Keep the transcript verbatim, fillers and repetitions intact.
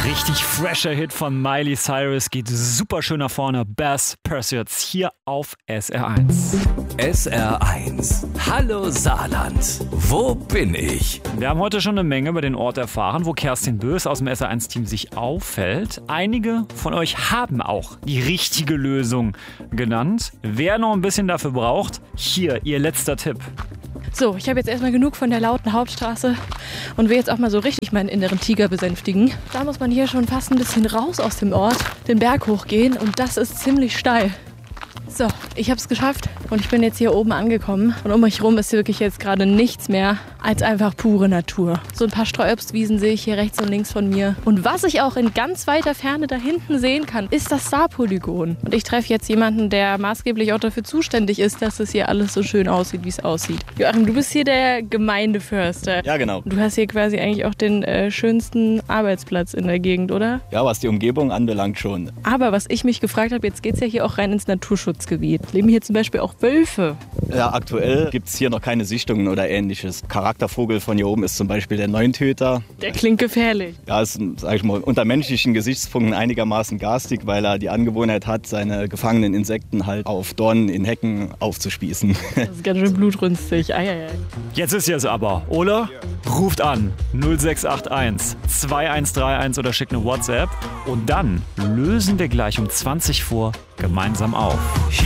Richtig fresher Hit von Miley Cyrus, geht super schön nach vorne. Bass Pursuits hier auf S R eins. S R eins. Hallo Saarland. Wo bin ich? Wir haben heute schon eine Menge über den Ort erfahren, wo Kerstin Bös aus dem S R eins Team sich auffällt. Einige von euch haben auch die richtige Lösung genannt. Wer noch ein bisschen dafür braucht, hier ihr letzter Tipp. So, ich habe jetzt erstmal genug von der lauten Hauptstraße und will jetzt auch mal so richtig meinen inneren Tiger besänftigen. Da muss man hier schon fast ein bisschen raus aus dem Ort, den Berg hochgehen und das ist ziemlich steil. So, ich habe es geschafft und ich bin jetzt hier oben angekommen. Und um mich herum ist wirklich jetzt gerade nichts mehr als einfach pure Natur. So ein paar Streuobstwiesen sehe ich hier rechts und links von mir. Und was ich auch in ganz weiter Ferne da hinten sehen kann, ist das Saarpolygon. Und ich treffe jetzt jemanden, der maßgeblich auch dafür zuständig ist, dass es hier alles so schön aussieht, wie es aussieht. Joachim, du bist hier der Gemeindeförster. Ja, genau. Du hast hier quasi eigentlich auch den äh, schönsten Arbeitsplatz in der Gegend, oder? Ja, was die Umgebung anbelangt schon. Aber was ich mich gefragt habe, jetzt geht es ja hier auch rein ins Naturschutzgebiet. Leben hier zum Beispiel auch Wölfe? Ja, aktuell gibt es hier noch keine Sichtungen oder ähnliches. Charaktervogel von hier oben ist zum Beispiel der Neuntöter. Der klingt gefährlich. Ja, ist, sag ich mal, unter menschlichen Gesichtspunkten einigermaßen garstig, weil er die Angewohnheit hat, seine gefangenen Insekten halt auf Dornen in Hecken aufzuspießen. Das ist ganz schön blutrünstig. Ei, ei, ei. Jetzt ist es aber, oder? Ruft an null sechs acht eins zwei eins drei eins oder schickt eine WhatsApp und dann lösen wir gleich um zwanzig vor gemeinsam auf.